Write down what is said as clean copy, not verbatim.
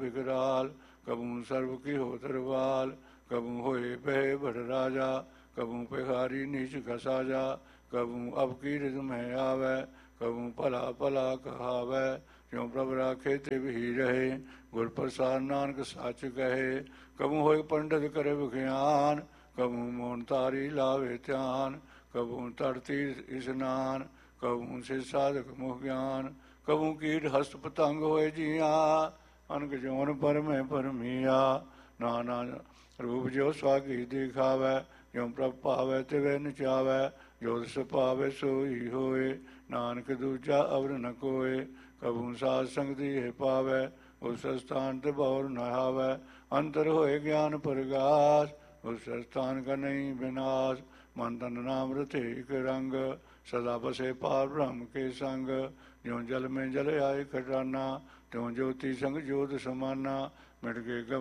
कराल। कबू सर्व की हो तरवाल, कबू होए बहे बड़ राजा, कबू भिखारी नीच खसाजा, कबू अब की रिद में आवे, कबू भला भला कहावै। ज्यों प्रभ राखे तिव ही रहे, गुर प्रसाद नानक सच कहे। कबू होए पंडित करे विज्ञान, कबू मोन तारी लावे ध्यान, कबू तरती स्नान, कबू से साधक मुख ज्ञान, कबू कीट हस्त पतंग होए जिया, अनक जोन पर में परमिया। नाना रूप जो स्वागी दिखावै, ज्यों प्रभ पावै तिवै नचावै, जो तिस पावै सोई होए, नानक दूजा अवर न कोय। कबू साध संगति है पावै, उस स्थान ते बौर न हावै, अंतर होए ज्ञान प्रगास, उस स्थान का नहीं विनाश। मन तन नाम रते एक रंग, सदा बसे पार ब्रह्म के संग, ज्यों जल में जल आए खटाना, त्यों ज्योति संग ज्योत समाना। मिट के